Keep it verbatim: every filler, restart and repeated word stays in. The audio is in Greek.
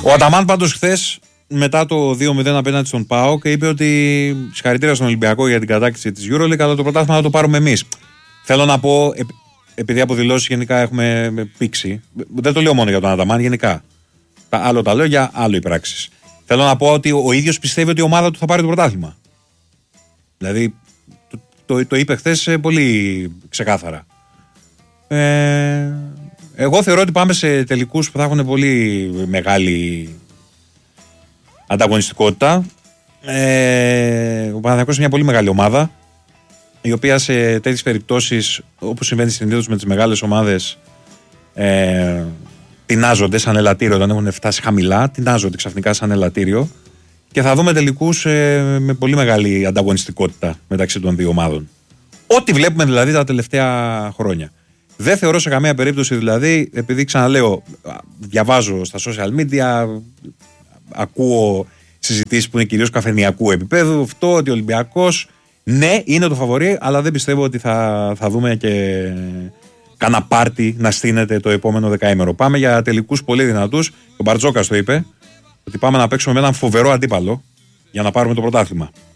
Ο Αταμάν πάντως χθες, μετά το δύο μηδέν απέναντι στον ΠΑΟΚ, είπε ότι συγχαρητήρια στον Ολυμπιακό για την κατάκτηση της EuroLeague, αλλά το πρωτάθλημα θα το πάρουμε εμείς. Θέλω να πω, επειδή από δηλώσεις γενικά έχουμε πήξει, δεν το λέω μόνο για τον Αταμάν, γενικά. Άλλο τα λέω για άλλο οι πράξεις. Θέλω να πω ότι ο ίδιος πιστεύει ότι η ομάδα του θα πάρει το πρωτάθλημα. Δηλαδή, το, το, το είπε χθες πολύ ξεκάθαρα. Ε, εγώ θεωρώ ότι πάμε σε τελικούς που θα έχουν πολύ μεγάλη ανταγωνιστικότητα. Ε, ο Παναθηναϊκός είναι μια πολύ μεγάλη ομάδα, η οποία σε τέτοιες περιπτώσεις, όπως συμβαίνει συνήθως με τις μεγάλες ομάδες, ε, τεινάζονται σαν ελαττήριο όταν έχουν φτάσει χαμηλά, τεινάζονται ξαφνικά σαν ελαττήριο και θα δούμε τελικούς ε, με πολύ μεγάλη ανταγωνιστικότητα μεταξύ των δύο ομάδων. Ό,τι βλέπουμε δηλαδή τα τελευταία χρόνια. Δεν θεωρώ σε καμία περίπτωση δηλαδή, επειδή ξαναλέω, διαβάζω στα social media, ακούω συζητήσεις που είναι κυρίως καφενειακού επίπεδου, αυτό ότι ο Ολυμπιακός ναι είναι το φαβορί, αλλά δεν πιστεύω ότι θα, θα δούμε και κάνα πάρτι να στείνεται το επόμενο δεκαήμερο. Πάμε για τελικούς πολύ δυνατούς. Ο Μπαρτζόκας το είπε, ότι πάμε να παίξουμε με έναν φοβερό αντίπαλο για να πάρουμε το πρωτάθλημα.